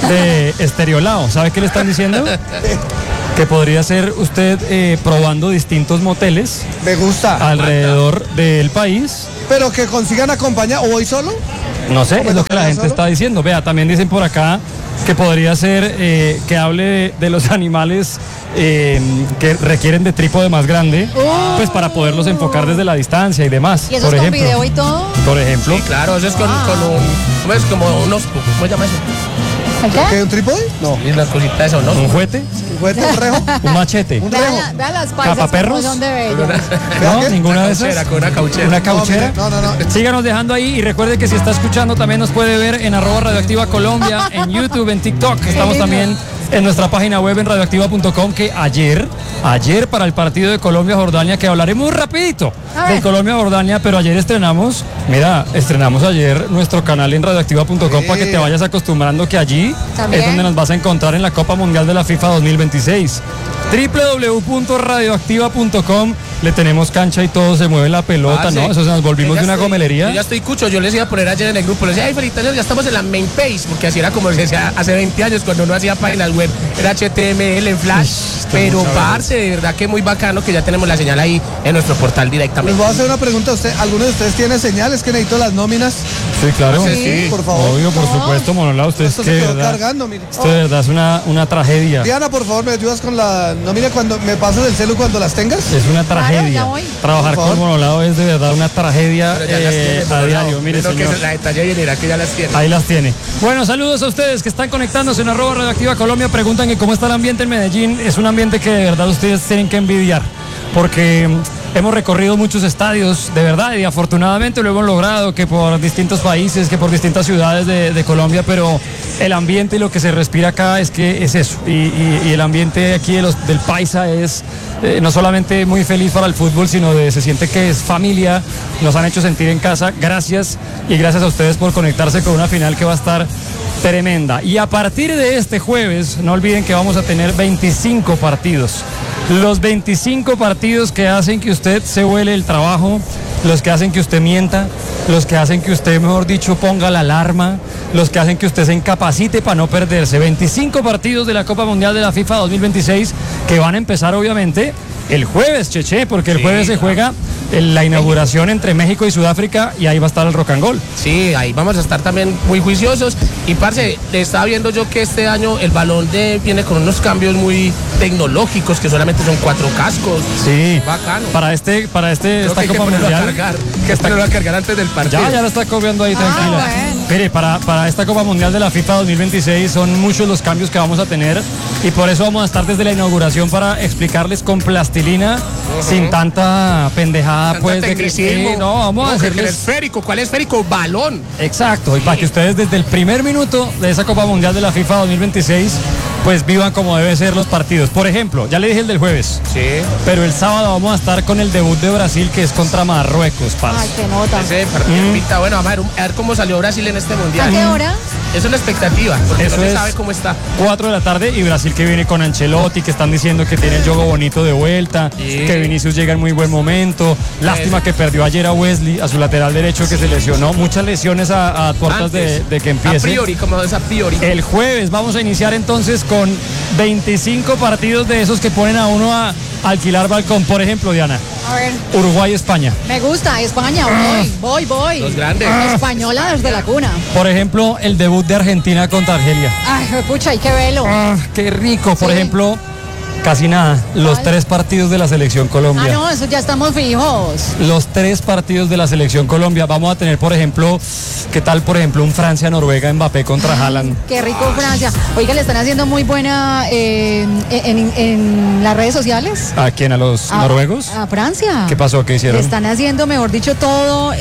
de Estereolao. ¿Sabe qué le están diciendo? Que podría ser usted probando distintos moteles Me gusta. alrededor del país. Pero que consigan acompañar, o voy solo. No sé, ¿Cómo es es lo lo que que la era gente solo? está diciendo. Vea, también dicen por acá que podría ser que hable de los animales que requieren de trípode más grande, pues para poderlos enfocar desde la distancia y demás. ¿Y eso por es con ejemplo, video y todo? por ejemplo. Sí, claro, eso es con un, ¿cómo es? Como unos, ¿cómo se llama eso? ¿El qué? ¿Qué, un trípode? No. Y las cositas de eso, ¿no? ¿Un juguete? ¿Un juguete, un rejo? ¿Un machete? Un rejo. Vean las paisas ¿Capaperros? como son de bellas. No, qué? ninguna de Cauchera, esas. con una cauchera. Una cauchera. No. Síganos dejando ahí y recuerde que si está escuchando también nos puede ver en @Radioactiva Colombia, en YouTube, en TikTok. Estamos también en nuestra página web en radioactiva.com, que ayer para el partido de Colombia-Jordania, que hablaré muy rapidito A de ver. Colombia-Jordania, pero ayer estrenamos ayer nuestro canal en radioactiva.com para que te vayas acostumbrando que allí También. es donde nos vas a encontrar en la Copa Mundial de la FIFA 2026. www.radioactiva.com. Le tenemos cancha y todo, se mueve la pelota, Sí. ¿no? Eso se nos volvimos Yo de ya una estoy- gomelería. Yo ya estoy cucho, yo les iba a poner ayer en el grupo, les decía, ay, felicitaciones, ya estamos en la main page, porque así era como se decía hace 20 años cuando uno hacía páginas web, era HTML en Flash, pero parce, de verdad que muy bacano que ya tenemos la señal ahí en nuestro portal Les directamente. voy a hacer una pregunta a usted. ¿Alguno de ustedes tiene señales que necesito las nóminas? Sí, claro. Sí, por favor. Obvio, por supuesto, Monolao. Usted es Esto que se de quedó verdad, cargando, mire. esto de verdad es una tragedia. Diana, por favor, me ayudas con la nómina cuando me pasas el celu cuando las tengas. Es una tragedia. ya voy. Trabajar Por con favor. Monolao es de verdad una tragedia Pero ya las tiene, a pero diario. no, Mire, no, que señor. la detalle bien era que ya las tiene. Ahí las tiene. Bueno, saludos a ustedes que están conectándose en @Radioactiva Colombia. Preguntan que cómo está el ambiente en Medellín. Es un ambiente que de verdad ustedes tienen que envidiar, porque hemos recorrido muchos estadios, de verdad, y afortunadamente lo hemos logrado, que por distintos países, que por distintas ciudades de Colombia, pero el ambiente y lo que se respira acá es que es eso. Y el ambiente aquí del Paisa es no solamente muy feliz para el fútbol, sino se siente que es familia, nos han hecho sentir en casa. Gracias, y gracias a ustedes por conectarse con una final que va a estar tremenda. Y a partir de este jueves, no olviden que vamos a tener 25 partidos. Los 25 partidos que hacen que usted se vuele el trabajo, los que hacen que usted mienta, los que hacen que usted, mejor dicho, ponga la alarma, los que hacen que usted se incapacite para no perderse. 25 partidos de la Copa Mundial de la FIFA 2026 que van a empezar obviamente el jueves, Cheche, porque el jueves se juega la inauguración entre México y Sudáfrica, y ahí va a estar el Rock and Roll. Sí, ahí vamos a estar también muy juiciosos. Y parce, estaba viendo yo que este año el balón viene con unos cambios muy tecnológicos, que solamente son 4 cascos. Sí, Bacano. para esta Creo que hay que Copa ponerlo a Mundial. cargar. Que esta lo va a cargar antes del partido. Ya lo está copiando ahí, tranquila. Bueno. Mire, para esta Copa Mundial de la FIFA 2026 son muchos los cambios que vamos a tener y por eso vamos a estar desde la inauguración para explicarles con plastilina, sin tanta pendejada, Tanta pues, tecnicismo. no, vamos a que el decirles... esférico, ¿cuál esférico? Balón. Exacto, y para que ustedes desde el primer minuto de esa Copa Mundial de la FIFA 2026 pues vivan como deben ser los partidos. Por ejemplo, ya le dije el del jueves, Sí. pero el sábado vamos a estar con el debut de Brasil, que es contra Marruecos, parce. Ay, qué nota. Ese partido pinta bueno. Vamos a ver cómo salió Brasil en este ¿A mundial. qué hora? Eso es la expectativa, porque Eso no se es sabe cómo está. 4 de la tarde y Brasil que viene con Ancelotti, que están diciendo que tiene el juego bonito de vuelta, Sí. que Vinicius llega en muy buen momento. Lástima que perdió ayer a Wesley, a su lateral derecho, que se lesionó. Muchas lesiones a puertas de que empiece. A priori, como es a priori. El jueves vamos a iniciar entonces con 25 partidos de esos que ponen a uno a alquilar balcón. Por ejemplo, Diana, A ver, Uruguay-España. me gusta, España, voy. Los grandes. Española desde la cuna. Por ejemplo, el debut de Argentina contra Argelia. Ay, pucha, hay que verlo. Qué rico. Por Sí. ejemplo, casi nada, los Ay. 3 partidos de la Selección Ah, Colombia. no, eso ya estamos fijos. Los 3 partidos de la Selección Colombia. Vamos a tener, por ejemplo, ¿qué tal, por ejemplo, un Francia-Noruega, Mbappé contra Haaland? Qué rico Francia. Oiga, le están haciendo muy buena en las redes sociales. ¿A quién? ¿A los A- noruegos? A Francia. ¿Qué pasó? ¿Qué Le hicieron? están haciendo, mejor dicho, toda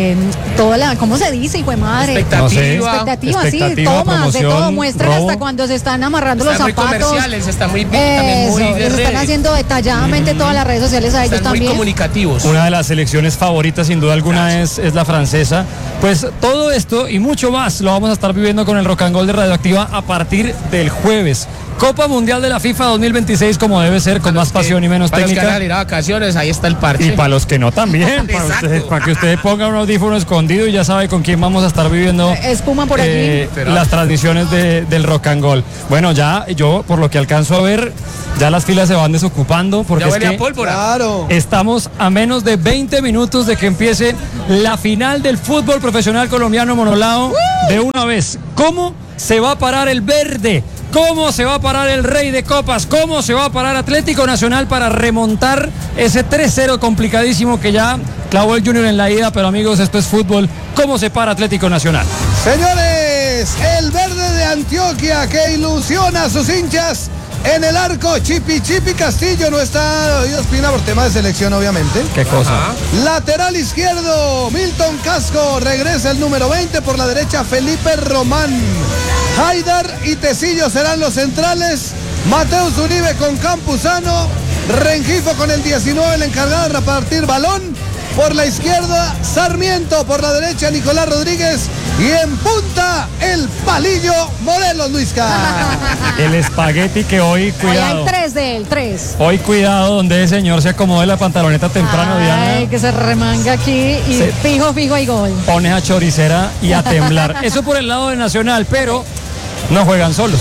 la, ¿cómo se dice, hijo de madre? Expectativa. Expectativa, sí, Expectativa, tomas, de todo, promoción, muestran robo. hasta cuando se están amarrando Están los muy zapatos. comerciales, están muy también muy Eso, de les están redes. haciendo detalladamente todas las redes sociales a ellos Están muy también. comunicativos. Una de las selecciones favoritas, sin duda alguna, es la francesa. Pues todo esto y mucho más lo vamos a estar viviendo con el Rock and Roll de Radioactiva a partir del jueves. Copa Mundial de la FIFA 2026, como debe ser, con más pasión y menos para los que técnica. van a ir a vacaciones, ahí está el parche. Y para los que no también, Exacto. para que usted ponga un audífono escondido y ya sabe con quién vamos a estar viviendo Espuma por allí. las transmisiones del Rock and Roll. Bueno, ya yo, por lo que alcanzo a ver, ya las filas se van desocupando porque Ya es huele a que pólvora. Claro. estamos a menos de 20 minutos de que empiece la final del fútbol profesional colombiano monolao de una vez. ¿Cómo se va a parar el verde? ¿Cómo se va a parar el Rey de Copas? ¿Cómo se va a parar Atlético Nacional para remontar ese 3-0 complicadísimo que ya clavó el Junior en la ida? Pero amigos, esto es fútbol. ¿Cómo se para Atlético Nacional? Señores, el verde de Antioquia que ilusiona a sus hinchas en el arco. Chipi Castillo no está David Ospina por tema de selección, obviamente. ¿Qué cosa? Lateral izquierdo, Milton Casco, regresa el número 20, por la derecha Felipe Román. Haidar y Tecillo serán los centrales. Mateus Uribe con Campuzano. Rengifo con el 19, el encargado de repartir balón. Por la izquierda, Sarmiento. Por la derecha, Nicolás Rodríguez. Y en punta, el palillo Morelos Luisca. El espagueti que hoy, Ahí hay cuidado. 3 de él, 3. Hoy cuidado donde el señor se acomode la pantaloneta temprano, Ay, Diana. que se remanga aquí y Se- fijo hay gol. Pones a choricera y a temblar. Eso por el lado de Nacional, pero no juegan solos.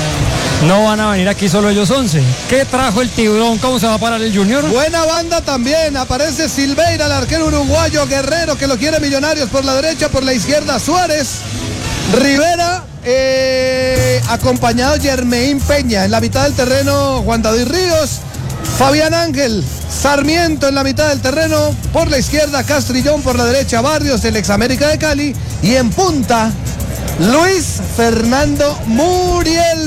No van a venir aquí solo ellos 11. ¿Qué trajo el tiburón? ¿Cómo se va a parar el Junior? Buena banda también. Aparece Silveira, el arquero uruguayo. Guerrero, que lo quiere Millonarios por la derecha, por la izquierda Suárez. Rivera, acompañado Germain Peña. En la mitad del terreno, Juan David Ríos. Fabián Ángel, Sarmiento en la mitad del terreno. Por la izquierda, Castrillón. Por la derecha, Barrios, el ex América de Cali. Y en punta, Luis Fernando Muriel.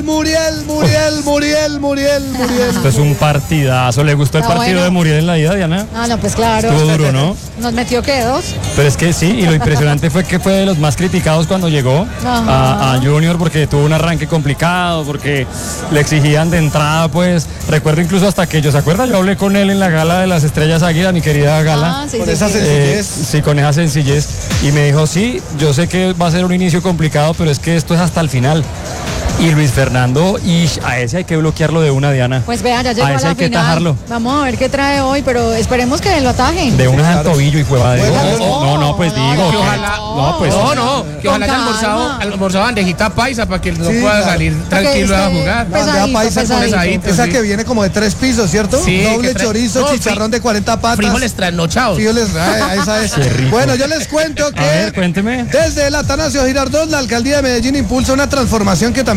Esto es un partidazo. ¿Le gustó el Está partido bueno. de Muriel en la ida, Diana? Ah, no, pues claro. Estuvo duro, ¿no? Nos metió que 2. Pero es que sí, y lo impresionante fue que fue de los más criticados cuando llegó a Junior, porque tuvo un arranque complicado, porque le exigían de entrada, pues, recuerdo incluso hasta que ¿se acuerda? Yo hablé con él en la gala de las Estrellas Águila, mi querida gala. Ah, sí, Con sí, esa sí. sencillez. Sí, con esa sencillez. Y me dijo, sí, yo sé que va a ser un inicio complicado, pero es que esto es hasta el final. Y Luis Fernando, y a ese hay que bloquearlo de una, Diana. Pues vea, ya llegó A a ese la hay que final. tajarlo. Vamos a ver qué trae hoy, pero esperemos que lo atajen. De una claro. al tobillo y juega de Bueno, no, pues digo. no, que- ojalá- no, pues. que ojalá haya calma. almorzado bandejita paisa para que no Sí, pueda claro. salir tranquilo a jugar. Pesadito, Bandeja paisa con pesadito. esa sí. que viene como de 3 pisos, ¿cierto? Sí, Doble que trae- chorizo, no, chicharrón de 40 patas. Frijoles trasnochados. Frijoles, esa es. Qué rico. Bueno, yo les cuento que A ver, cuénteme. desde el Atanasio Girardot, la alcaldía de Medellín impulsa una transformación que también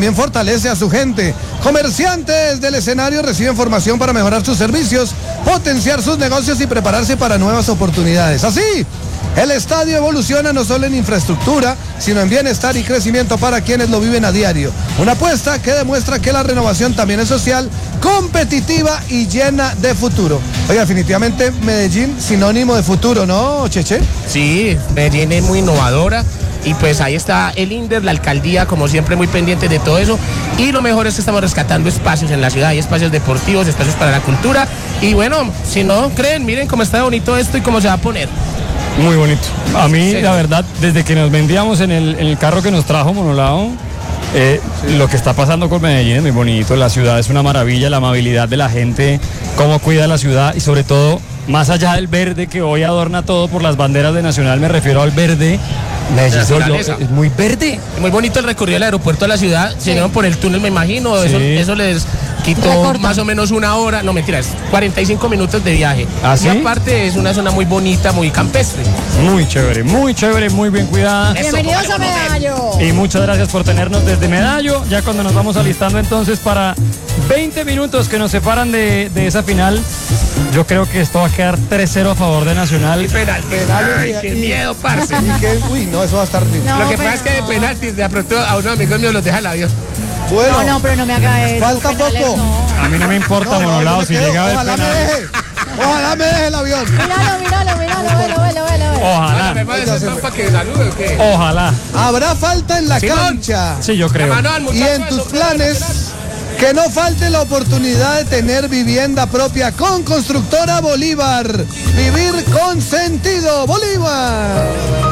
también fortalece a su gente. Comerciantes del escenario reciben formación para mejorar sus servicios, potenciar sus negocios y prepararse para nuevas oportunidades. Así, el estadio evoluciona no solo en infraestructura, sino en bienestar y crecimiento para quienes lo viven a diario. Una apuesta que demuestra que la renovación también es social, competitiva y llena de futuro. Oiga, definitivamente Medellín sinónimo de futuro, ¿no, Cheche? Sí, Medellín es muy innovadora. Y pues ahí está el INDER, la alcaldía, como siempre, muy pendiente de todo eso. Y lo mejor es que estamos rescatando espacios en la ciudad, hay espacios deportivos, espacios para la cultura. Y bueno, si no creen, miren cómo está bonito esto y cómo se va a poner. Muy bonito. A mí, sí, la verdad, desde que nos vendíamos en el carro que nos trajo Monolao, lo que está pasando con Medellín es muy bonito. La ciudad es una maravilla, la amabilidad de la gente, cómo cuida la ciudad y sobre todo, más allá del verde que hoy adorna todo por las banderas de Nacional, me refiero al verde. Medellín es muy verde. Muy bonito el recorrido del aeropuerto a la ciudad. Se llevan por el túnel, me imagino. Sí. Eso les quitó más o menos una hora. No, mentiras, 45 minutos de viaje. ¿Ah, sí? Y aparte es una zona muy bonita, muy campestre. Muy chévere, muy bien cuidada. Bienvenidos a Medallo. Y muchas gracias por tenernos desde Medallo. Ya cuando nos vamos alistando entonces para 20 minutos que nos separan de esa final, yo creo que esto va a quedar 3-0 a favor de Nacional. Penal. Ay, qué miedo, parce. Uy, no, eso va a estar bien. No, Lo que pasa es que de penaltis, de pronto a unos amigos míos los deja el avión. Bueno, No, pero no me haga eso. falta penales, poco. no. A mí no me importa, Monolao, si llega a Ojalá ver me penal. deje. Ojalá me deje el avión. Míralo. Ojalá. ¿Para que salude o qué? Ojalá. Habrá falta en la Simón. cancha. Sí, yo creo. Y en tus planes, que no falte la oportunidad de tener vivienda propia con Constructora Bolívar. Vivir con sentido. Bolívar.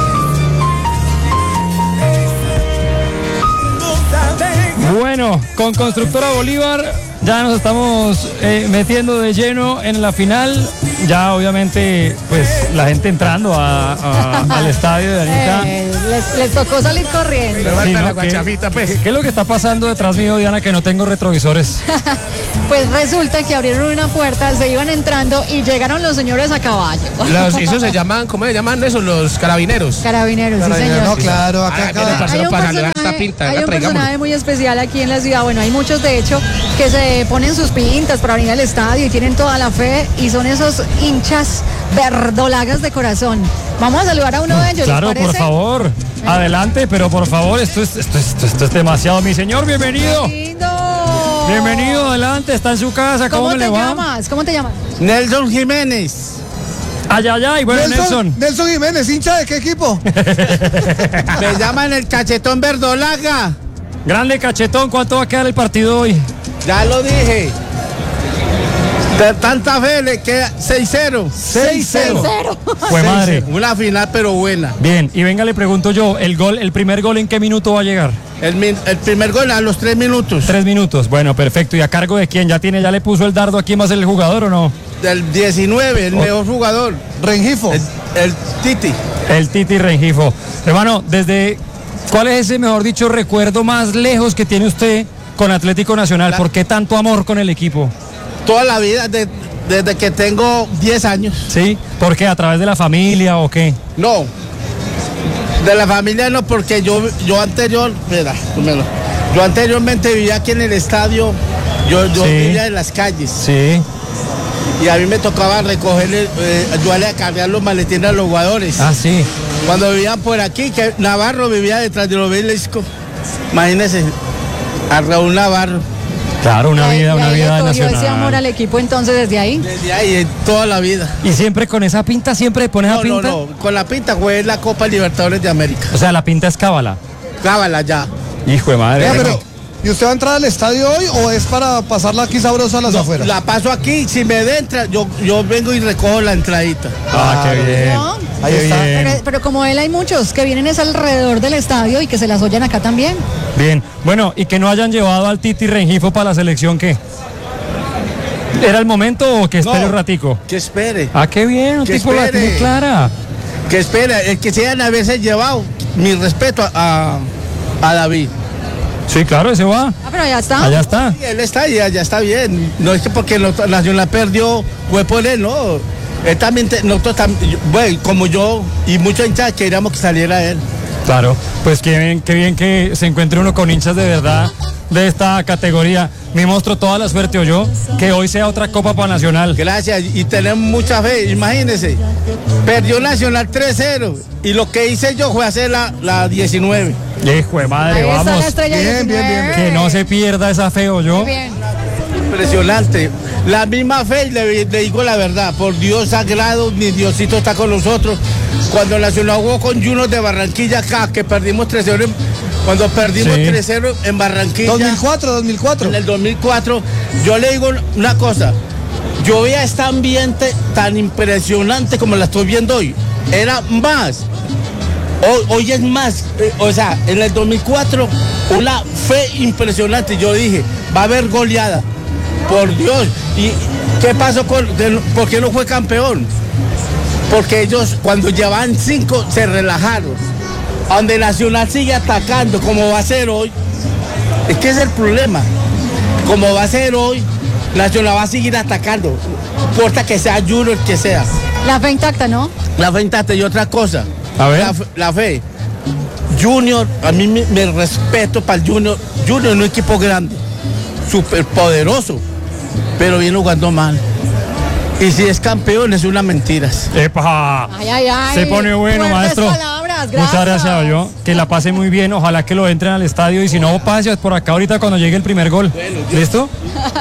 Bueno, con Constructora Bolívar ya nos estamos metiendo de lleno en la final. Ya obviamente pues la gente entrando al estadio de Anita. Les tocó salir corriendo. Sí, ¿no? la guachafita, pues. ¿Qué es lo que está pasando detrás mío, Diana, que no tengo retrovisores? Pues resulta que abrieron una puerta, se iban entrando y llegaron los señores a caballo. Esos se llaman, ¿cómo se llaman esos? Los carabineros. Carabineros, sí, señor. No, claro, acá. Hay un personaje muy especial aquí en la ciudad. Bueno, hay muchos de hecho que se ponen sus pintas para venir al estadio y tienen toda la fe y son esos hinchas verdolagas de corazón. Vamos a saludar a uno de ellos. Claro, por favor. Adelante, pero por favor, esto es demasiado. Mi señor, bienvenido. ¡Lindo! Bienvenido, adelante, está en su casa. ¿Cómo le va? ¿Cómo te llamas? Nelson Jiménez. Ay, bueno, Nelson. Nelson Jiménez, ¿hincha de qué equipo? Me llaman el cachetón verdolaga. Grande Cachetón, ¿cuánto va a quedar el partido hoy? Ya lo dije. De tanta fe le queda 6-0. 6-0. Fue madre. Una final pero buena. Bien, y venga, le pregunto yo, el primer gol, ¿en qué minuto va a llegar? El primer gol a los 3 minutos. 3 minutos, bueno, perfecto. ¿Y a cargo de quién? ¿Ya le puso el dardo a quién va a ser el jugador o no? Del 19, el mejor jugador. Rengifo. El Titi. El Titi Rengifo. Hermano, ¿cuál es ese, mejor dicho, recuerdo más lejos que tiene usted con Atlético Nacional? ¿Por qué tanto amor con el equipo? Toda la vida, desde que tengo 10 años. ¿Sí? ¿Por qué? ¿A través de la familia o qué? No. De la familia no, porque yo anteriormente vivía aquí en el estadio. Yo Sí. vivía en las calles. Sí. Y a mí me tocaba recogerle, ayudarle a cargar los maletines a los jugadores. Ah, sí. Cuando vivían por aquí, que Navarro vivía detrás del obelisco. Imagínense, a Raúl Navarro. Claro, una vida ese nacional. ese amor al equipo entonces desde ahí. Desde ahí, toda la vida. ¿Y siempre con esa pinta? ¿Siempre pones esa pinta? No, con la pinta fue la Copa Libertadores de América. O sea, la pinta es cábala. Cábala ya. Hijo de madre. Oiga, pero, ¿y usted va a entrar al estadio hoy o es para pasarla aquí sabrosa a las afueras? La paso aquí, si me entra, yo vengo y recojo la entradita. Qué bien. ¿No? Ahí Qué está. bien. Pero como él hay muchos que vienen es alrededor del estadio y que se las oyen acá también. Bien, bueno, y que no hayan llevado al Titi Rengifo para la selección, ¿qué? ¿Era el momento o que espere un ratico? Que espere, Ah, qué bien, un Que tipo la espere. tiene clara. que espere. El que se hayan a veces llevado, mi respeto a David. Sí, claro, ese va. Ah, pero ya está. Allá está. Sí, él está ahí, ya está bien. No es que porque Nacional perdió, fue por él, no. Él también, nosotros también, bueno, como yo y muchos hinchas queríamos que saliera él. Claro, pues qué bien que se encuentre uno con hinchas de verdad de esta categoría. Mi monstruo, toda la suerte, oyó, que hoy sea otra Copa para Nacional. Gracias, y tenemos mucha fe. Imagínense, perdió Nacional 3-0 y lo que hice yo fue hacer la 19. Hijo de madre, Ahí está vamos. la estrella Bien, 19. Que no se pierda esa fe, oyó. Muy bien. Impresionante. La misma fe, le digo la verdad, por Dios sagrado, mi Diosito está con nosotros. Cuando Nacional jugó con Junior de Barranquilla acá, que perdimos 3-0, cuando perdimos Sí. 3-0 en Barranquilla. 2004. En el 2004, yo le digo una cosa, yo veía este ambiente tan impresionante como la estoy viendo hoy, era más, hoy es más, o sea, en el 2004, una fe impresionante, yo dije, va a haber goleada, por Dios, ¿y qué pasó por qué no fue campeón? Porque ellos cuando llevaban 5 se relajaron, donde Nacional sigue atacando como va a ser hoy. Es que es el problema. Como va a ser hoy, Nacional va a seguir atacando. No importa que sea Junior, que sea. La fe intacta, ¿no? La fe intacta y otra cosa. A ver. La fe. Junior, a mí me respeto para el Junior. Junior es un equipo grande, súper poderoso, pero viene jugando mal. Y si es campeón, es una mentira. ¡Epa! Ay. Se pone bueno, Fuertes maestro. palabras, Muchas gracias, yo. Que la pase muy bien. Ojalá que lo entren al estadio. Y si no, pase por acá ahorita cuando llegue el primer gol. ¿Listo?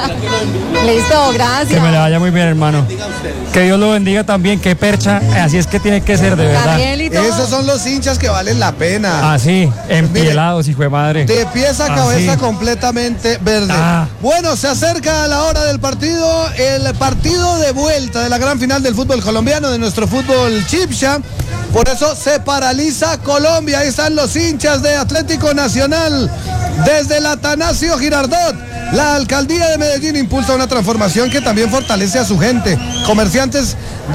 Listo, gracias. Que me le vaya muy bien, hermano. Que Dios lo bendiga también. Que percha. Así es que tiene que ser, de verdad. Gabriel y todo. Esos son los hinchas que valen la pena. Así, empielados, hijo de madre. De pies a Así. cabeza completamente verde. Ah. Bueno, se acerca la hora del partido, el partido de vuelta de la gran final del fútbol colombiano, de nuestro fútbol chipcha. Por eso se paraliza Colombia. Ahí están los hinchas de Atlético Nacional. Desde el Atanasio Girardot, la alcaldía de Medellín impulsa una transformación que también fortalece a su gente. Comerciantes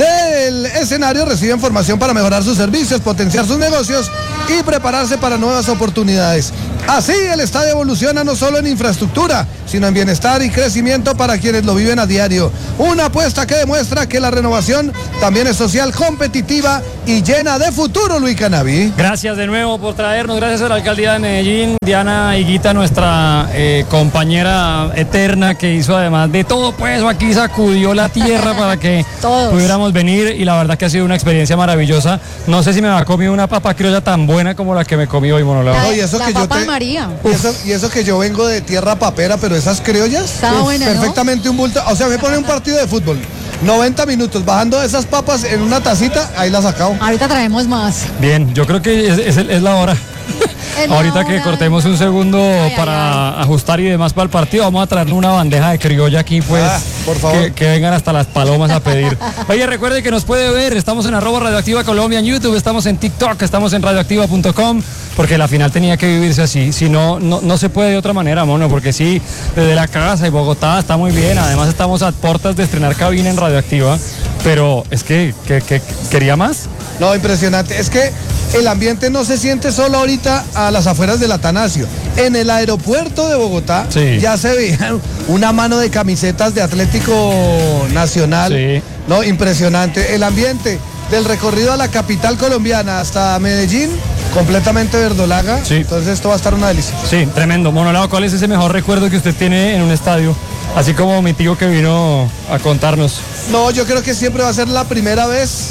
del escenario reciben formación para mejorar sus servicios, potenciar sus negocios y prepararse para nuevas oportunidades. Así el estadio evoluciona no solo en infraestructura, sino en bienestar y crecimiento para quienes lo viven a diario. Una apuesta que demuestra que la renovación también es social, competitiva y llena de futuro, Luis Canavi. Gracias de nuevo por traernos, gracias a la alcaldía de Medellín, Diana Higuita, nuestra compañera eterna, que hizo además de todo, pues aquí sacudió la tierra para que Todos. pudiéramos venir, y la verdad que ha sido una experiencia maravillosa. No sé si me va a comer una papa criolla tan buena como la que me comí hoy, Monolao. No, y eso La que yo papa te- María. Y eso que yo vengo de tierra papera, pero esas criollas, Estaba buena, ¿no? perfectamente un bulto. O sea, me pone un partido de fútbol, 90 minutos, bajando esas papas en una tacita, ahí las sacado. Ahorita traemos más. Bien, yo creo que es la hora. Es la Ahorita que hora. cortemos un segundo Ay, para ajustar y demás para el partido, vamos a traerle una bandeja de criolla aquí, pues, por favor. que vengan hasta las palomas a pedir. Oye, recuerde que nos puede ver, estamos en @Radioactiva Colombia en YouTube, estamos en TikTok, estamos en radioactiva.com, porque la final tenía que vivirse así, si no, no se puede de otra manera, mono, porque sí, desde la casa y Bogotá está muy bien, además estamos a puertas de estrenar cabina en Radioactiva, pero es que quería más. No, impresionante. Es que el ambiente no se siente solo ahorita a las afueras del Atanasio. En el aeropuerto de Bogotá Sí. ya se veía una mano de camisetas de Atlético Nacional. Sí. No, impresionante. El ambiente del recorrido a la capital colombiana hasta Medellín, completamente verdolaga. Sí. Entonces esto va a estar una delicia. Sí, tremendo. Monolao, ¿cuál es ese mejor recuerdo que usted tiene en un estadio? Así como mi tío que vino a contarnos. No, yo creo que siempre va a ser la primera vez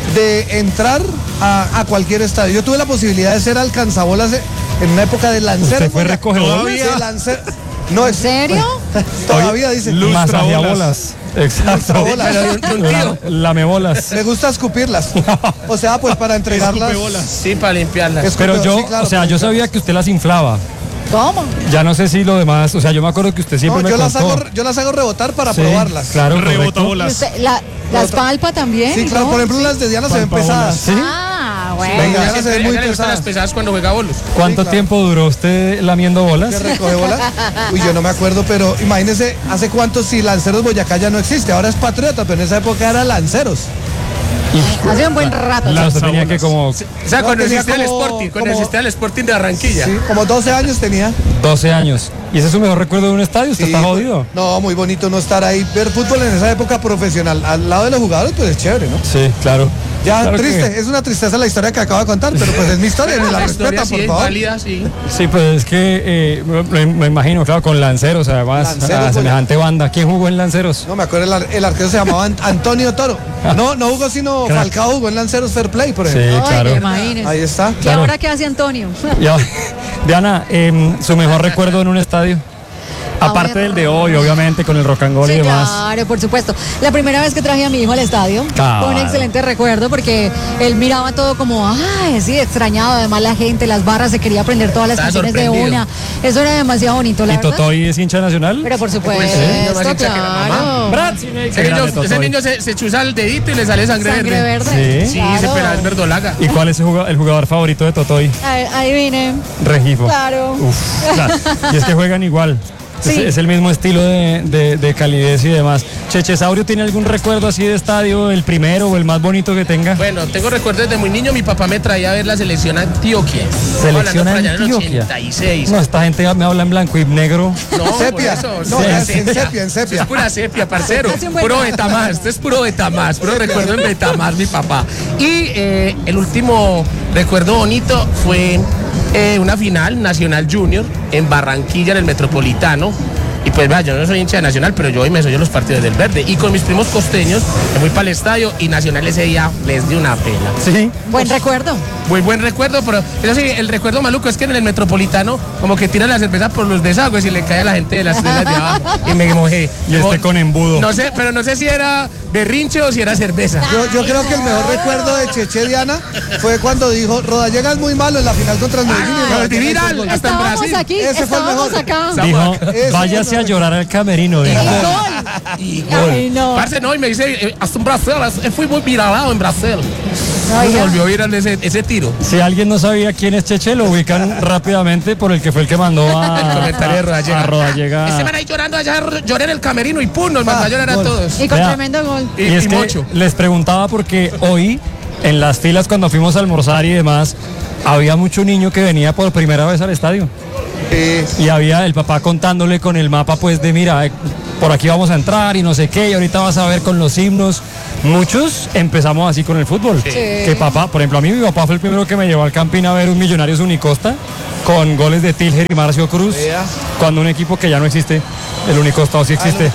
de entrar a cualquier estadio. Yo tuve la posibilidad de ser alcanzabolas en una época de lancero. ¿Usted fue recogedor? De lancero. No, ¿En serio? Todavía dice. Masajeabolas. Exacto. Lustrabolas. Lamebolas. Me gusta escupirlas. O sea, pues para entregarlas. Sí, para limpiarlas. Pero yo, Sí, claro, o sea, para yo entregar. sabía que usted las inflaba. ¿Cómo? Ya no sé si lo demás, o sea, yo me acuerdo que usted siempre No, me yo contó. yo las hago rebotar para Sí, probarlas. Claro, Rebota correcto. ¿Y bolas. usted, las palpa también? Sí, claro, ¿no? por ejemplo, las de Diana se ven pesadas. ¿Sí? Ah, bueno. Venga, Ella ya se ven siempre- muy a ella le gustan pesadas. las pesadas cuando juega bolos. ¿Cuánto Sí, claro. tiempo duró usted lamiendo bolas? ¿Que recoge bolas? Uy, yo no me acuerdo, pero imagínese, ¿hace cuánto si Lanceros Boyacá ya no existe? Ahora es Patriota, pero en esa época era Lanceros. Hace un buen rato. La usted tenía que como O sea, No, cuando tenía existía el como- Sporting, cuando como- existía el Sporting de Barranquilla. Sí, como 12 años tenía. 12 años. ¿Y ese es su mejor recuerdo de un estadio? ¿Usted Sí, está jodido? No, muy bonito no estar ahí. Ver fútbol en esa época profesional, al lado de los jugadores, pues es chévere, ¿no? Sí, claro. Ya, Claro triste, es una tristeza la historia que acabo de contar, pero pues es mi historia, me la historia respeta, sí por es favor. válida, sí. Sí, pues es que me imagino, claro, con Lanceros, además, Lanceros, a semejante banda. ¿Quién jugó en Lanceros? No me acuerdo, el arquero se llamaba Antonio Toro. No jugó sino Crack. Falcao jugó en Lanceros Fair Play, por Sí, ejemplo. claro. Imagínense. Ahí está. ¿Y Claro. ahora qué hace Antonio? Ya, Diana, su mejor recuerdo en un estadio. Aparte ver. del de hoy, obviamente, con el rock and roll y Sí, demás. claro, por supuesto. La primera vez que traje a mi hijo al estadio Claro. fue un excelente recuerdo porque él miraba todo como, ay, sí, extrañado. Además, la gente, las barras, se quería aprender todas las Estaba canciones de sorprendido. una. Eso era demasiado bonito, la ¿Y verdad. Totoy es hincha nacional? Pero por supuesto, Pues, niño más hincha que la mamá. claro. Brad, sí, qué Ese grande niño, Totoy. se chuza el dedito y le sale sangre Sangre verde. verde. Sí. Sí, ese Claro. pelado es verdolaga. ¿Y cuál es el jugador favorito de Totoy? Adivine. Regifo. Claro. Uf, claro. Y es que juegan igual. Sí. Es el mismo estilo de calidez y demás. Chechesaurio, ¿tiene algún recuerdo así de estadio, el primero o el más bonito que tenga? Bueno, tengo recuerdos desde muy niño. Mi papá me traía a ver la selección Antioquia. Selección Hablando por allá en el Antioquia. 86. No, esta gente me habla en blanco y negro. No, Sepia. por eso, No, sí, es en sepia, en sepia. Es pura sepia, parcero. Es un buen Puro dato. Betamax. Esto es puro Betamax. Puro recuerdo en Betamax, mi papá. Y el último recuerdo bonito fue una final Nacional Junior en Barranquilla, en el Metropolitano. Y pues vaya, yo no soy hincha de Nacional, pero yo hoy me soy los partidos del Verde. Y con mis primos costeños me fui para el estadio y Nacional ese día les dio una pena. Sí. Buen recuerdo. Muy buen recuerdo, pero eso sí, el recuerdo maluco es que en el Metropolitano como que tiran la cerveza por los desagües y le cae a la gente de las tiendas de abajo y me mojé. Y este con embudo. No sé, pero no sé si era berrinche o si era cerveza. Yo creo que el mejor recuerdo de Cheche Diana fue cuando dijo, Rodallega es muy malo en la final contra el Medellín. y pero Rodallega viral, hizo el gol". hasta en Estábamos Brasil. aquí, Ese fue el estábamos mejor. acá. Dijo, Ese váyase fue a el llorar al camerino. Y dijo. gol. Y Ay, no. Parce, no, y me dice, hasta en Brasil, fui muy viralado en Brasil. Se Oiga. volvió viral ese tiro. Si alguien no sabía quién es Cheche, lo ubican rápidamente por el que fue el que mandó El comentario de Rodallega. a Rodallega. Ese man ahí llorando allá, lloré en el camerino y pum, nos mandó a llorar a gol. todos. Y con Vea. tremendo gol. Y es que mocho. les preguntaba porque hoy, en las filas cuando fuimos a almorzar y demás, había mucho niño que venía por primera vez al estadio. Y había el papá contándole con el mapa, pues, de mira, por aquí vamos a entrar y no sé qué, y ahorita vas a ver con los himnos. Muchos empezamos así con el fútbol. Que papá, por ejemplo, a mí mi papá fue el primero que me llevó al Campín a ver un Millonarios Unicosta con goles de Tilger y Marcio Cruz. Vea. Cuando un equipo que ya no existe, el Unicosta, o sí existe.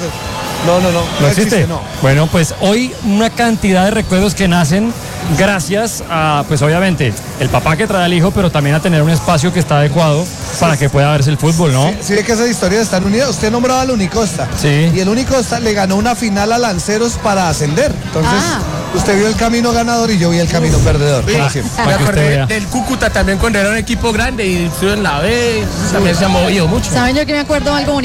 No existe. no. Bueno, pues hoy una cantidad de recuerdos que nacen gracias a, pues obviamente, el papá que trae al hijo, pero también a tener un espacio que está adecuado para que pueda verse el fútbol, ¿no? Sí, ve que esas historias están unidas. Usted nombraba al Unicosta. Sí. Y el Unicosta le ganó una final a Lanceros para ascender. Entonces, Ah. usted vio el camino ganador y yo vi el camino perdedor. Sí. como siempre. Me Para que usted acordé vea. del Cúcuta también cuando era un equipo grande y estuvo en la B, también se ha movido mucho. ¿Saben yo que me acuerdo algo bonito?